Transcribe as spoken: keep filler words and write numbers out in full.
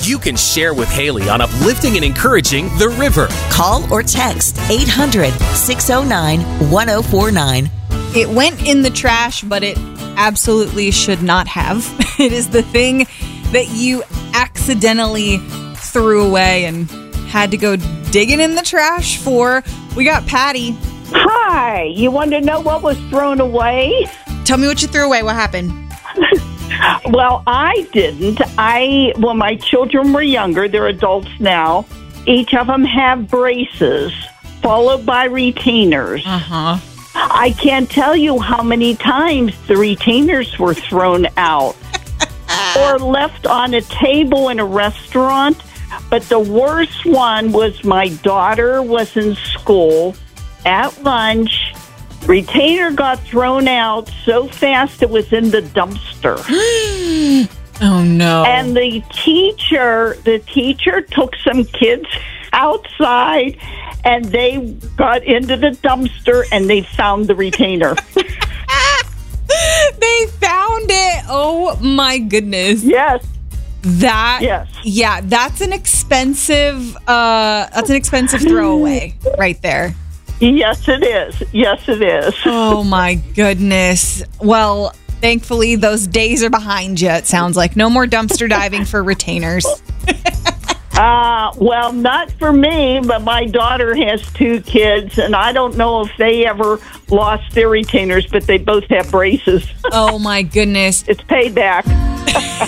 you can share with Haley on uplifting and encouraging the river. Call or text eight hundred, six oh nine, one oh four nine. It went in the trash, but it absolutely should not have. It is the thing that you accidentally threw away and had to go digging in the trash for. We got Patty. Hi, you want to know what was thrown away? Tell me what you threw away. What happened? Well, I didn't. I, when my children were younger, they're adults now, each of them have braces, followed by retainers. Uh-huh. I can't tell you how many times the retainers were thrown out or left on a table in a restaurant. But the worst one was my daughter was in school at lunch. Retainer got thrown out so fast it was in the dumpster. Oh, no. And the teacher, the teacher took some kids outside and they got into the dumpster and they found the retainer. They found it. Oh, my goodness. Yes. That, yes. Yeah, that's an expensive, uh, that's an expensive throwaway right there. Yes, it is. Yes, it is. Oh, my goodness. Well, thankfully, those days are behind you, it sounds like. No more dumpster diving for retainers. Uh, well, not for me, but my daughter has two kids, and I don't know if they ever lost their retainers, but they both have braces. Oh, my goodness. It's payback.